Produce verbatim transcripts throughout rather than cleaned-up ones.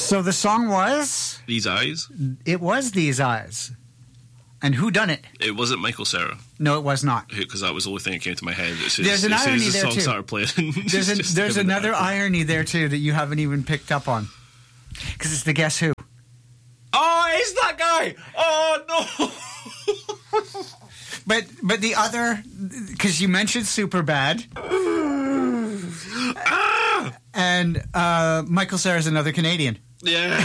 So the song was? These Eyes. It was These Eyes. And who done it? It wasn't Michael Cera. No, it was not. Because that was the only thing that came to my head. As soon There's as, an as soon irony as the there, song too. started playing. There's, a, there's another irony there, too, that you haven't even picked up on. Because it's the Guess Who. Oh, it's that guy! Oh, no! But but the other, because you mentioned Superbad, ah! and uh, Michael Cera is another Canadian. Yeah.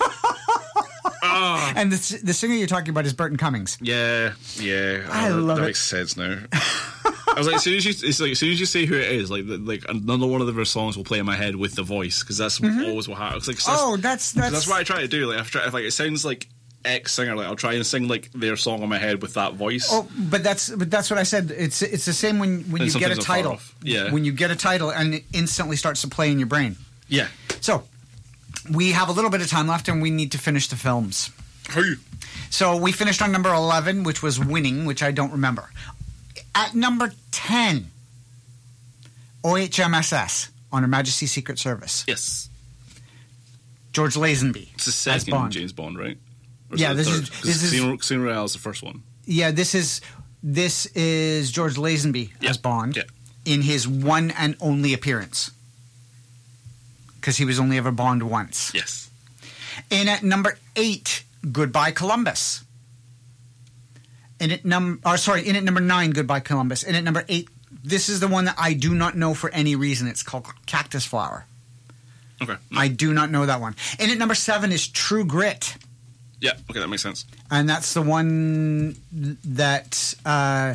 oh. And the the singer you're talking about is Burton Cummings. Yeah, yeah. I oh, love that it. makes sense now. I was like, as soon as you, it's like, as soon as you say who it is, like, like another one of their songs will play in my head with the voice because that's mm-hmm. always what happens. Like, that's, oh, that's that's that's what I try to do. Like, I've tried, if like it sounds like X singer, like I'll try and sing like their song on my head with that voice. Oh, but that's but that's what I said. It's it's the same when when And you get a something's not far title. off. Yeah. When you get a title and it instantly starts to play in your brain. Yeah. So we have a little bit of time left, and we need to finish the films. Who? So we finished on number eleven, which was Winning, which I don't remember. At number ten, O H M S S, on Her Majesty's Secret Service. Yes. George Lazenby. It's the as second Bond. James Bond, right? Or Yeah, it this third? is- 'Cause this is- Casino, Casino Royale is the first one. Yeah, this is this is George Lazenby Yeah. as Bond Yeah. in his one and only appearance. Because he was only ever Bond once. Yes. In at number eight, Goodbye Columbus. In at num or sorry, in at number nine, Goodbye Columbus. In at number eight, this is the one that I do not know for any reason. It's called Cactus Flower. Okay. I do not know that one. In at number seven is True Grit. Yeah. Okay, that makes sense. And that's the one that uh,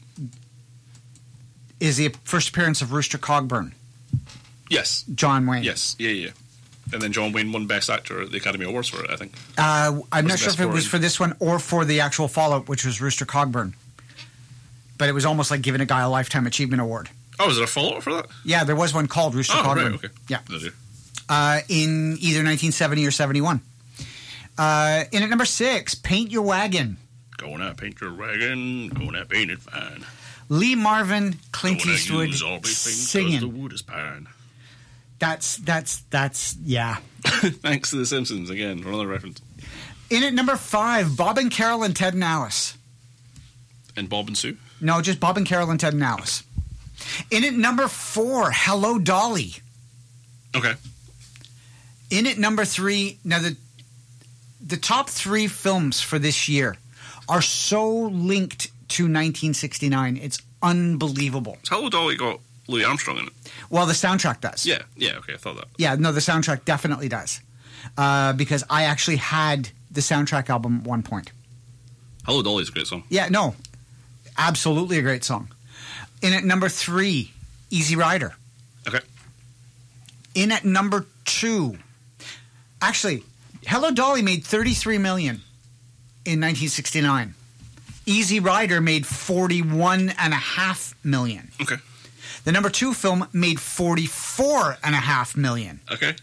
is the first appearance of Rooster Cogburn, Yes. John Wayne. Yes. Yeah. Yeah. And then John Wayne won Best Actor at the Academy Awards for it, I think. Uh, I'm Was not the sure if best it was foreign. for this one or for the actual follow-up, which was Rooster Cogburn. But it was almost like giving a guy a Lifetime Achievement Award. Oh, is there a follow-up for that? Yeah, there was one called Rooster Oh, Cogburn. right, okay. Yeah, No, dear. uh, in either nineteen seventy or seventy-one. Uh, in at number six, Paint Your Wagon. Going out, paint your wagon. Going out, paint it fine. Lee Marvin, Clint Going out, Eastwood use all these things 'cause singing. the wood is pine. That's that's that's yeah. Thanks to The Simpsons again for another reference. In at number five, Bob and Carol and Ted and Alice. And Bob and Sue. No, just Bob and Carol and Ted and Alice. In at number four, Hello Dolly. Okay. In at number three, now the the top three films for this year are so linked to nineteen sixty-nine. It's unbelievable. So Hello Dolly got Louis Armstrong in it. Well, the soundtrack does. Yeah. Yeah. Okay. I thought that. Yeah, no, the soundtrack definitely does. Uh, because I actually had the soundtrack album at one point. Hello Dolly is a great song. Yeah, no, absolutely a great song. In at number three, Easy Rider. Okay. In at number two, actually, Hello Dolly made thirty-three million dollars in nineteen sixty-nine. Easy Rider made forty-one and a half million. Okay. The number two film made forty-four and a half million. Okay.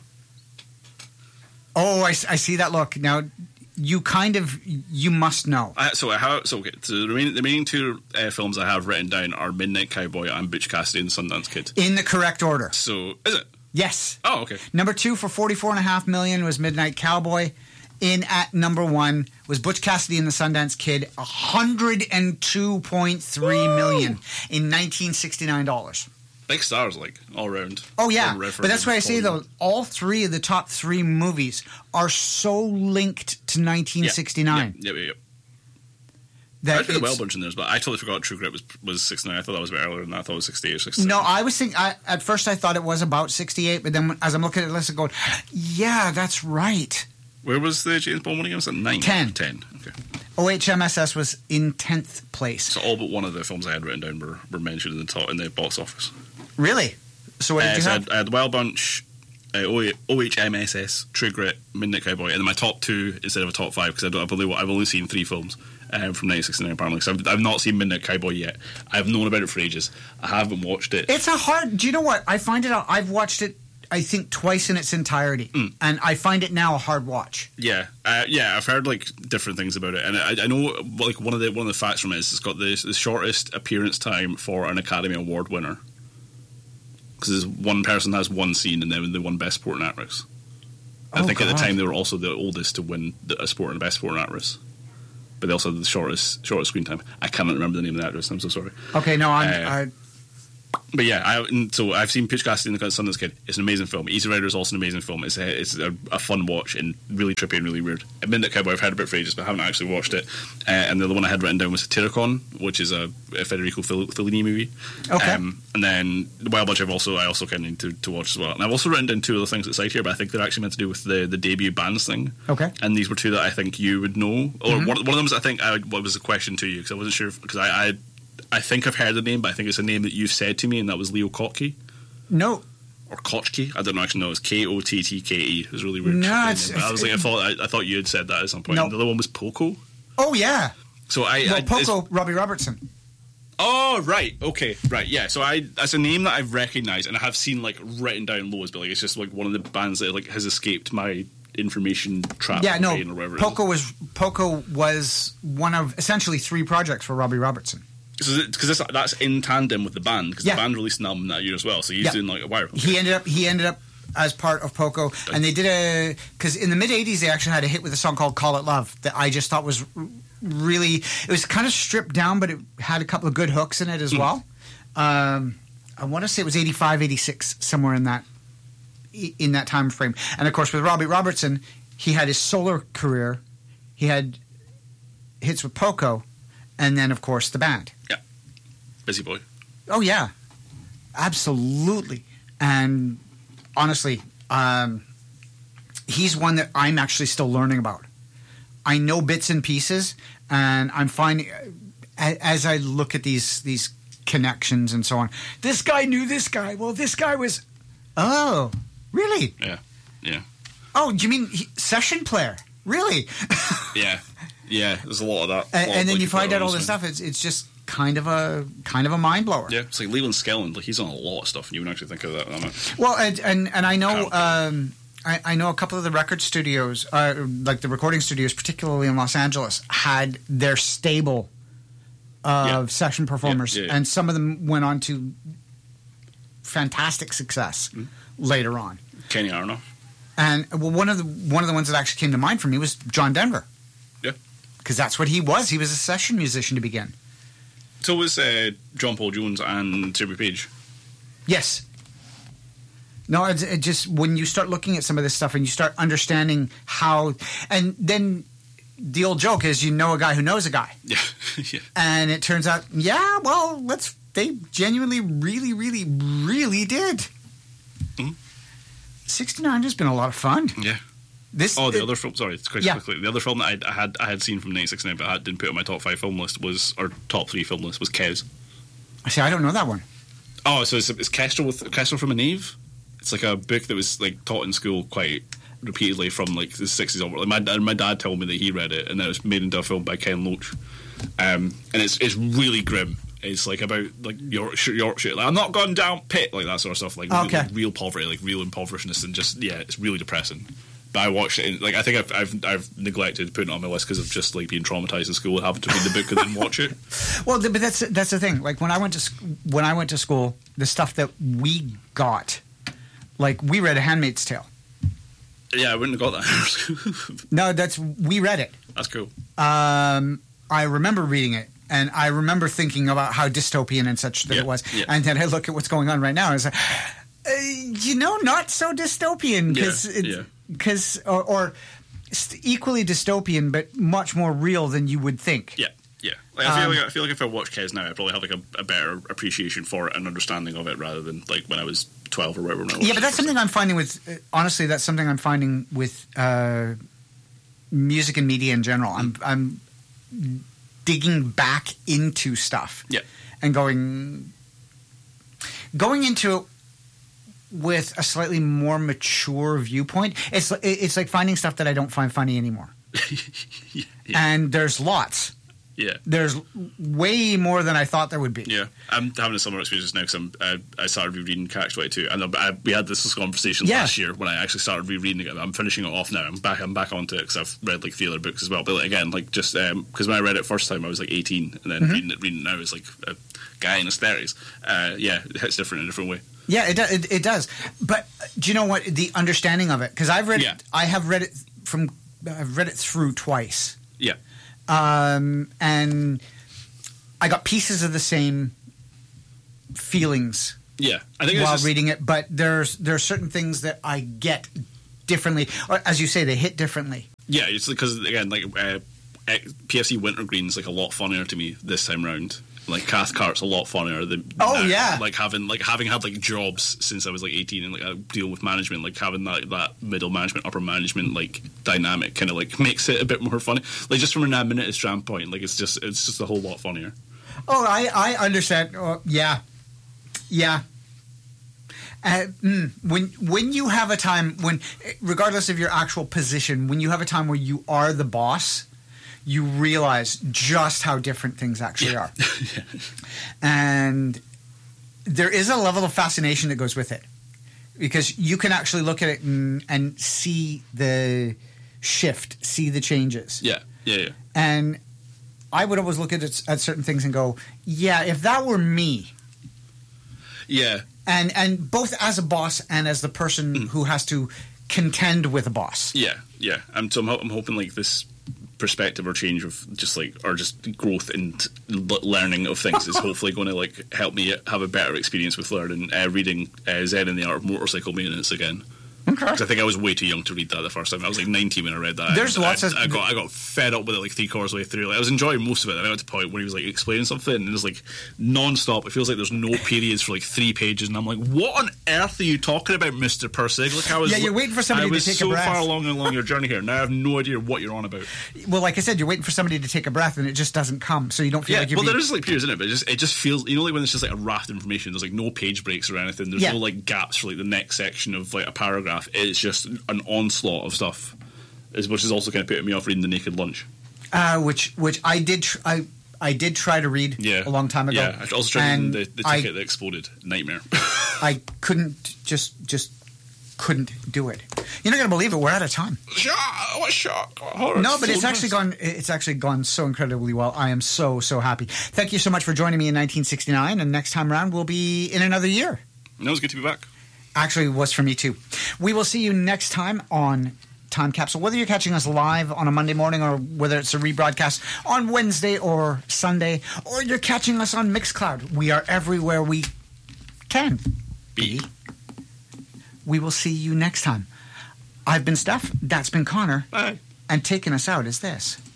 Oh, I, I see that look. Now, you kind of, you must know. I, so I have so okay. So the remaining, the remaining two uh, films I have written down are Midnight Cowboy and Butch Cassidy and the Sundance Kid. In the correct order. So is it? Yes. Oh, okay. Number two for forty-four and a half million was Midnight Cowboy. In at number one was Butch Cassidy and the Sundance Kid, one hundred two point three million in nineteen sixty-nine dollars. Big stars, like all around. Oh yeah, All but that's why I say though, all three of the top three movies are so linked to nineteen sixty-nine. Yeah, yeah, yeah. yeah. That I put the it's- Well Bunch in there, but I totally forgot True Grit was was sixty-nine. I thought that was a bit earlier than that. I thought it was sixty-eight or sixty-seven. No, I was thinking. I, at first, I thought it was about sixty-eight, but then as I'm looking at the list, I'm going, "Yeah, that's right." Where was the James Bond one again? Was it nine? Ten. Ten. Okay. O H M S S was in tenth place. So all but one of the films I had written down were, were mentioned in the top in the box office. Really? So what did Uh, you so I have? had, I had Wild Bunch, uh, O H M S S, True Grit, Midnight Cowboy, and then my top two instead of a top five because I don't. I've only I've only seen three films um, from nineteen sixty-nine apparently. So I've, I've not seen Midnight Cowboy yet. I've known about it for ages. I haven't watched it. It's a hard. Do you know what? I find it. out- I've watched it. I think twice in its entirety, Mm. and I find it now a hard watch. Yeah, uh, yeah, I've heard like different things about it, and I, I know like one of the one of the facts from it is it's got the, the shortest appearance time for an Academy Award winner because one person has one scene and then they won Best Supporting Actress. I Oh, think at the God. time they were also the oldest to win the, a sport and best supporting actress. But they also had the shortest shortest screen time. I cannot remember the name of the actress. I'm so sorry. Okay, no, I'm. Uh, I, But yeah, I, and so I've seen Pitch Cassidy and the Sundance Kid. It's an amazing film. Easy Rider is also an amazing film. It's a, it's a, a fun watch and really trippy and really weird. Midnight Cowboy I've heard about for ages, but I haven't actually watched it. Uh, and the other one I had written down was Satyricon, which is a, a Federico Fel- Fellini movie. Okay. Um, and then The Wild Bunch I've also I also kind of need to, to watch as well. And I've also written down two other things at site here, but I think they're actually meant to do with the, the debut bands thing. Okay. And these were two that I think you would know. Or Mm-hmm. one, one of them was I think I, what was a question to you because I wasn't sure because I. I I think I've heard the name, but I think it's a name that you've said to me, and that was Leo Kottke. no. Or Kottke. I don't actually know. It's K O T T K E. It was really weird. No, name, it's- but I was like, I thought, I, I thought you had said that at some point. No. And the other one was Poco. Oh, yeah. So I, Well, I it's- Poco, Robbie Robertson. Oh right, okay, right, yeah. So I that's a name that I've recognised and I have seen like written down loads, but like it's just like one of the bands that like has escaped my information trap. Yeah, no. brain or whatever. Poco was Poco was one of essentially three projects for Robbie Robertson. Because that's in tandem with the band because Yeah. the band released an album that year as well. So he's Yeah. doing like wow. Okay. He ended up he ended up as part of Poco, and they did a because in the mid eighties they actually had a hit with a song called "Call It Love" that I just thought was r- really it was kind of stripped down, but it had a couple of good hooks in it as well. Um, I want to say it was eighty-five, eighty-six, somewhere in that in that time frame. And of course, with Robbie Robertson, he had his solo career, he had hits with Poco, and then of course the band. Busy boy. Oh yeah, absolutely. And honestly, um, he's one that I'm actually still learning about. I know bits and pieces, and I'm finding a- as I look at these these connections and so on. This guy knew this guy. Well, this guy was. Oh, really? Yeah, yeah, Oh, do you mean he, session player? Really? yeah, yeah. There's a lot of that. and lot and of, then like, you find people out all that this are stuff. It's it's just kind of a kind of a mind blower. Yeah, it's like Leland Skelland. Like he's on a lot of stuff, and you wouldn't actually think of that. I'm Well, and and, and I know How- um, I, I know a couple of the record studios, uh, like the recording studios, particularly in Los Angeles, had their stable of Yeah. session performers, Yeah, yeah, yeah. and some of them went on to fantastic success Mm-hmm. later on. Kenny Aronoff. And well, one of the one of the ones that actually came to mind for me was John Denver, Yeah. because that's what he was. He was a session musician to begin. So was uh, John Paul Jones and Jimmy Page. Yes. No, it's it just when you start looking at some of this stuff and you start understanding how, and then the old joke is you know a guy who knows a guy, Yeah, yeah. and it turns out, yeah, well, let's they genuinely, really, really, really did. Mhm. sixty-nine has been a lot of fun. Yeah. This Oh, the it- other film. Sorry, it's quite Yeah. quickly. The other film that I, I had I had seen from nineteen sixty-nine, but I didn't put it on my top five film list was or top three film list was Kes. See, I don't know that one. Oh, so it's, it's Kestrel with Kestrel from a Knave. It's like a book that was like taught in school quite repeatedly from like the sixties onward. Like my dad, my dad told me that he read it, and then it was made into a film by Ken Loach. Um, and it's it's really grim. It's like about like Yorkshire, Yorkshire. Like, I'm not going down pit, like that sort of stuff. Like, Okay. real, real poverty, like real impoverishedness, and just yeah, it's really depressing. But I watched it. And, like I think I've, I've I've neglected putting it on my list because of just like being traumatized in school and having to read the book and then watch it. Well, th- but that's that's the thing. Like when I went to sc- when I went to school, the stuff that we got, like we read A Handmaid's Tale. Yeah, I wouldn't have got that. No, that's we read it. That's cool. Um, I remember reading it, and I remember thinking about how dystopian and such that Yeah, it was. yeah. And then I look at what's going on right now, and it's like, uh, you know, not so dystopian because Yeah, yeah. because or, or st- equally dystopian, but much more real than you would think. Yeah, yeah. Like, I feel Um, like I feel like if I watch Kes now, I probably have like a, a better appreciation for it and understanding of it rather than like when I was twelve or whatever. When I watched Yeah, but it that's first something time. I'm finding with uh, honestly. That's something I'm finding with uh, music and media in general. I'm I'm digging back into stuff. Yeah. and going going into it with a slightly more mature viewpoint. It's it's like finding stuff that I don't find funny anymore. yeah, And there's lots. yeah. There's way more than I thought there would be. Yeah, I'm having a similar experience now because uh, I started rereading Catch twenty-two, and I, we had this conversation Yeah. last year when I actually started rereading it. I'm finishing it off now. I'm back. I'm back onto it because I've read like the other books as well. But like, again, like just because when I read it first time, I was like eighteen, and then Mm-hmm. reading it, reading it now is like a guy in his thirties. Uh, yeah, it hits different in a different way. Yeah, it, do, it it does. But do you know what the understanding of it? Because I've read Yeah. it. I have read it from. I've read it through twice, Yeah. um, and I got pieces of the same feelings Yeah. I think it's while just, reading it. But there's there are certain things that I get differently, or as you say, they hit differently. yeah, it's because again, like uh, P F C Wintergreen's like a lot funnier to me this time round. Like Cathcart's a lot funnier than Oh, now. yeah. Like having like having had like jobs since I was like eighteen and like I deal with management, like having that that middle management, upper management like dynamic kind of like makes it a bit more funny. Like just from an administrative standpoint, like it's just it's just a whole lot funnier. Oh, I I understand. Oh, yeah, yeah. Uh, mm, when when you have a time when, regardless of your actual position, when you have a time where you are the boss, you realize just how different things actually are. yeah. And there is a level of fascination that goes with it, because you can actually look at it and, and see the shift, see the changes. Yeah, yeah, yeah. And I would always look at it, at certain things and go, yeah, if that were me, Yeah. and and both as a boss and as the person Mm. who has to contend with a boss. Yeah, yeah. I'm so I'm, ho- I'm hoping like this perspective or change of just like or just growth and l- learning of things is hopefully going to like help me have a better experience with learning uh, reading uh, Zen and the Art of Motorcycle Maintenance again. Okay. 'Cause I think I was way too young to read that the first time. I was like nineteen when I read that. There's And lots I, of- I got I got fed up with it like three quarters of the way through. Like, I was enjoying most of it. And I got to the point where he was like explaining something and it was like non-stop. It feels like there's no periods for like three pages, and I'm like, what on earth are you talking about, Mister Persig? Like I was Yeah, you're waiting for somebody I to was take a so breath. far along along your journey here. Now I have no idea what you're on about. Well, like I said, you're waiting for somebody to take a breath and it just doesn't come, so you don't feel Yeah, like you're well, being... there is like periods in it, but it just it just feels, you know, like when it's just like a raft of information. There's like no page breaks or anything. There's Yeah. no like gaps for like the next section of like a paragraph. It's just an onslaught of stuff, is which is also kind of putting me off reading The Naked Lunch. Uh, which which I did tr- I I did try to read Yeah, a long time ago. Yeah, I also tried and reading the, the I- ticket that exploded. Nightmare. I couldn't just just couldn't do it. You're not going to believe it. We're out of time. Shock! What shock? What horror. No, but So it's actually nice. gone. It's actually gone so incredibly well. I am so so happy. Thank you so much for joining me in nineteen sixty-nine. And next time around, we'll be in another year. No, it's good to be back. Actually, it was for me too. We will see you next time on Time Capsule. Whether you're catching us live on a Monday morning or whether it's a rebroadcast on Wednesday or Sunday, or you're catching us on Mixcloud, we are everywhere we can be. We will see you next time. I've been Steph. That's been Connor. Bye. And taking us out is this.